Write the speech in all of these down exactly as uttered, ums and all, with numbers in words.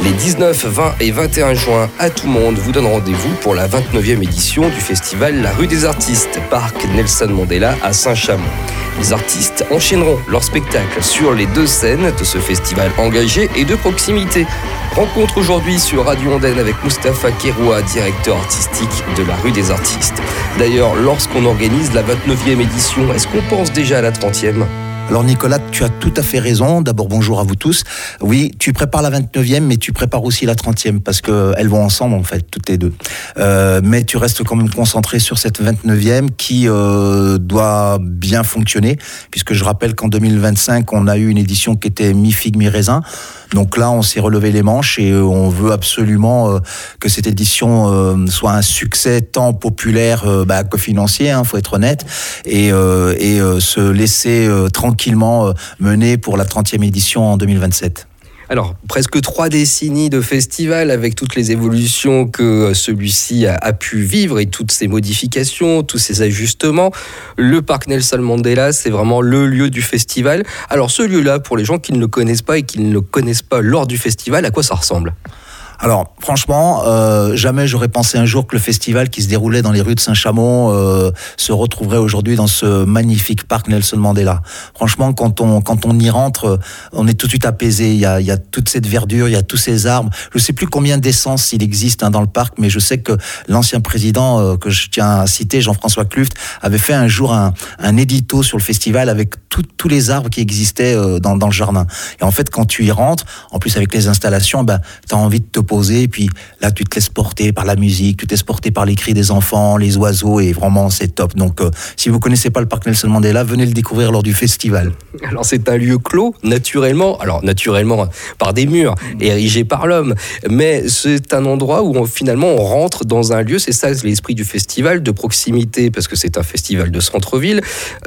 Les dix-neuf, vingt et vingt et un juin, à tout monde vous donne rendez-vous pour la vingt-neuvième édition du festival La Rue des Artistes, parc Nelson Mandela à Saint-Chamond. Les artistes enchaîneront leur spectacle sur les deux scènes de ce festival engagé et de proximité. Rencontre aujourd'hui sur Radio Ondaine avec Moustapha Keroua, directeur artistique de La Rue des Artistes. D'ailleurs, lorsqu'on organise la vingt-neuvième édition, est-ce qu'on pense déjà à la trentième ? Alors Nicolas, tu as tout à fait raison. D'abord, bonjour à vous tous. Oui, tu prépares la vingt-neuvième, mais tu prépares aussi la trentième, parce qu'elles vont ensemble, en fait, toutes les deux. Euh, mais tu restes quand même concentré sur cette vingt-neuvième qui euh, doit bien fonctionner, puisque je rappelle qu'en deux mille vingt-cinq, on a eu une édition qui était mi-figue, mi-raisin. Donc là, on s'est relevé les manches et on veut absolument euh, que cette édition euh, soit un succès tant populaire euh, bah, que financier, hein, faut être honnête, et, euh, et euh, se laisser euh, tranquillement euh, mener pour la trentième édition en deux mille vingt-sept. Alors, presque trois décennies de festival avec toutes les évolutions que celui-ci a, a pu vivre et toutes ces modifications, tous ces ajustements. Le parc Nelson Mandela, c'est vraiment le lieu du festival. Alors, ce lieu-là, pour les gens qui ne le connaissent pas et qui ne le connaissent pas lors du festival, à quoi ça ressemble ? Alors, franchement, euh, jamais j'aurais pensé un jour que le festival qui se déroulait dans les rues de Saint-Chamond euh, se retrouverait aujourd'hui dans ce magnifique parc Nelson Mandela. Franchement, quand on quand on y rentre, on est tout de suite apaisé. Il y a il y a toute cette verdure, il y a tous ces arbres. Je sais plus combien d'essences il existe hein, dans le parc, mais je sais que l'ancien président euh, que je tiens à citer, Jean-François Kluft, avait fait un jour un un édito sur le festival avec tout, tous les arbres qui existaient euh, dans dans le jardin. Et en fait, quand tu y rentres, en plus avec les installations, ben t'as envie de te poser, et puis là tu te laisses porter par la musique, tu te laisses porter par les cris des enfants, les oiseaux, et vraiment c'est top. Donc euh, si vous connaissez pas le parc Nelson Mandela, venez le découvrir lors du festival. Alors c'est un lieu clos, naturellement, alors naturellement par des murs, érigés par l'homme, mais c'est un endroit où on, finalement on rentre dans un lieu, c'est ça l'esprit du festival, de proximité, parce que c'est un festival de centre-ville,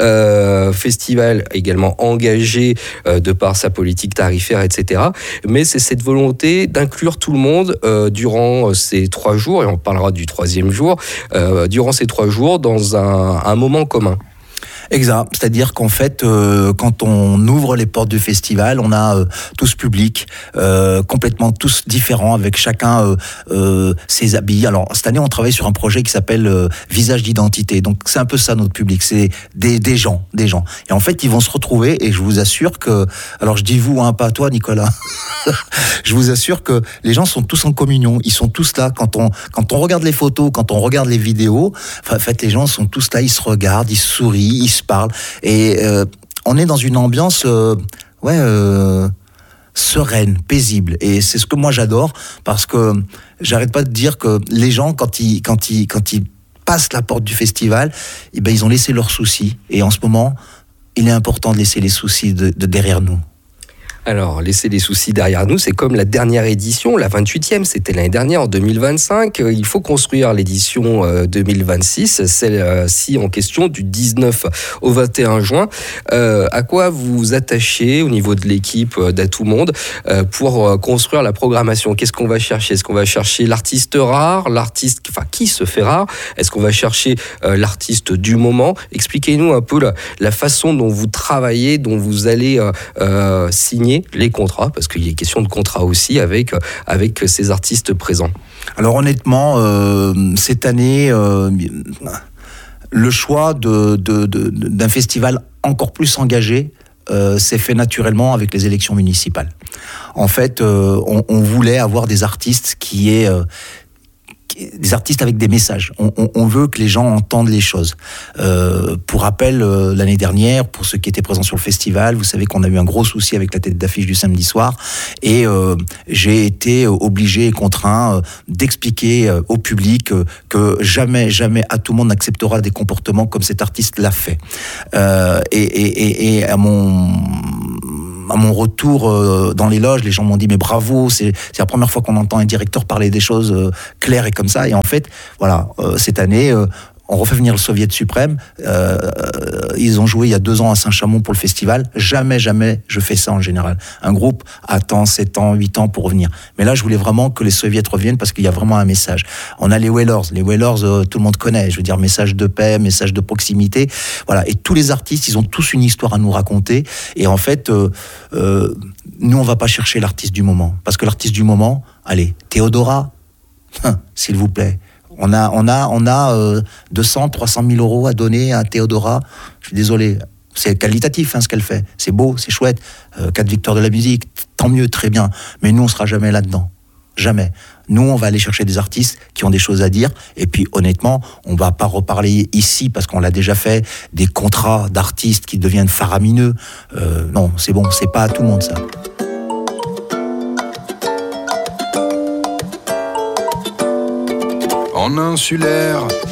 euh, festival également engagé euh, de par sa politique tarifaire, et cetera. Mais c'est cette volonté d'inclure tout le monde Euh, durant ces trois jours, et on parlera du troisième jour, euh, durant ces trois jours dans un, un moment commun. Exact, c'est-à-dire qu'en fait, euh, quand on ouvre les portes du festival, on a euh, tous public, euh, complètement tous différents, avec chacun euh, euh, ses habits. Alors cette année, on travaille sur un projet qui s'appelle euh, Visage d'identité. Donc c'est un peu ça notre public, c'est des, des gens, des gens. Et en fait, ils vont se retrouver, et je vous assure que, alors je dis vous, hein, pas toi, Nicolas. Je vous assure que les gens sont tous en communion. Ils sont tous là. Quand on quand on regarde les photos, quand on regarde les vidéos, en fait, les gens sont tous là. Ils se regardent, ils sourient, ils se parlent, et euh, on est dans une ambiance euh, ouais euh, sereine, paisible, et c'est ce que moi j'adore, parce que j'arrête pas de dire que les gens quand ils quand ils quand ils passent la porte du festival, eh ben ils ont laissé leurs soucis, et en ce moment il est important de laisser les soucis de, de derrière nous. Alors, laisser les soucis derrière nous, c'est comme la dernière édition, la vingt-huitième, c'était l'année dernière, en deux mille vingt-cinq. Il faut construire l'édition deux mille vingt-six, celle-ci en question du dix-neuf au vingt et un juin. Euh, à quoi vous vous attachez au niveau de l'équipe d'À Tout Monde euh, pour construire la programmation ? Qu'est-ce qu'on va chercher ? Est-ce qu'on va chercher l'artiste rare, l'artiste, enfin, qui se fait rare ? Est-ce qu'on va chercher euh, l'artiste du moment ? Expliquez-nous un peu la, la façon dont vous travaillez, dont vous allez euh, euh, signer les contrats, parce qu'il y a question de contrat aussi avec, avec ces artistes présents. Alors honnêtement, euh, cette année, euh, le choix de, de, de, d'un festival encore plus engagé euh, s'est fait naturellement avec les élections municipales. En fait, euh, on, on voulait avoir des artistes qui aient... Euh, des artistes avec des messages. On, on, on veut que les gens entendent les choses. Euh, pour rappel, euh, l'année dernière, pour ceux qui étaient présents sur le festival, vous savez qu'on a eu un gros souci avec la tête d'affiche du samedi soir, et euh, j'ai été obligé et contraint euh, d'expliquer euh, au public euh, que jamais, jamais À Tout Monde n'acceptera des comportements comme cet artiste l'a fait. Euh, et, et, et, et à mon... à mon retour euh, dans les loges, les gens m'ont dit mais bravo, c'est, c'est la première fois qu'on entend un directeur parler des choses euh, claires et comme ça. Et en fait, voilà, euh, cette année, euh, on refait venir le Soviet suprême. Euh, ils ont joué il y a deux ans à Saint-Chamond pour le festival. Jamais, jamais je fais ça en général. Un groupe attend sept ans, huit ans pour revenir. Mais là, je voulais vraiment que les Soviets reviennent parce qu'il y a vraiment un message. On a les Wailers. Les Wailers, euh, tout le monde connaît. Je veux dire, message de paix, message de proximité. Voilà. Et tous les artistes, ils ont tous une histoire à nous raconter. Et en fait, euh, euh, nous, on va pas chercher l'artiste du moment. Parce que l'artiste du moment, allez, Théodora, hein, s'il vous plaît. On a, on a, on a euh, deux cents, trois cent mille euros à donner à Théodora. Je suis désolé. C'est qualitatif hein, ce qu'elle fait. C'est beau, c'est chouette. Euh, quatre victoires de la musique, tant mieux, très bien. Mais nous, on sera jamais là-dedans. Jamais. Nous, on va aller chercher des artistes qui ont des choses à dire. Et puis, honnêtement, on va pas reparler ici parce qu'on l'a déjà fait des contrats d'artistes qui deviennent faramineux. Euh, non, c'est bon, c'est pas à tout le monde ça. En insulaire,